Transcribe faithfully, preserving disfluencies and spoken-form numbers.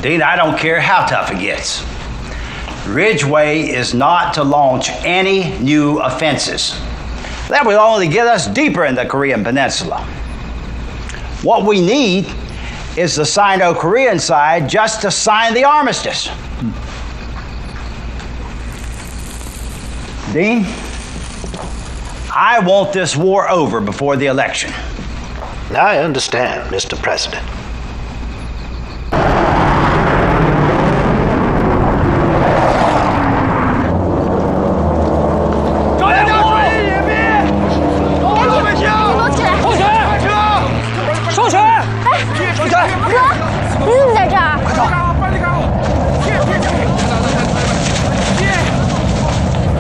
Dean, I don't care how tough it gets. Ridgway is not to launch any new offenses. That will only get us deeper in the Korean Peninsula. What we need is the Sino-Korean side just to sign the armistice. Dean, I want this war over before the election. I understand, Mister President.